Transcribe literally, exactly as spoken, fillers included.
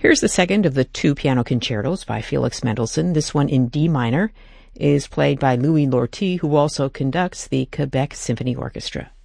Here's the second of the two piano concertos by Felix Mendelssohn. This one in D minor is played by Louis Lortie, who also conducts the Quebec Symphony Orchestra.